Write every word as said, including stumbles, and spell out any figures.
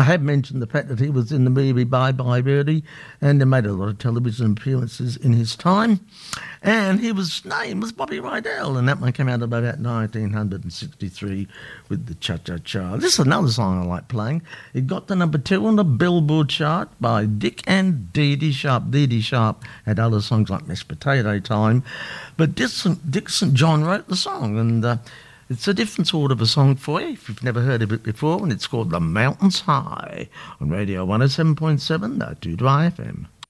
I have mentioned the fact that he was in the movie Bye Bye Birdie, and he made a lot of television appearances in his time. And he was name was Bobby Rydell, and that one came out about nineteen sixty-three with the Cha Cha Cha. This is another song I like playing. It got to number two on the Billboard chart by Dick and Dee Dee Sharp. Dee Dee Sharp had other songs like Mashed Potato Time, but Dick Saint John wrote the song, and uh, it's a different sort of a song for you if you've never heard of it before, and it's called The Mountains High on Radio one oh seven point seven, the two F M.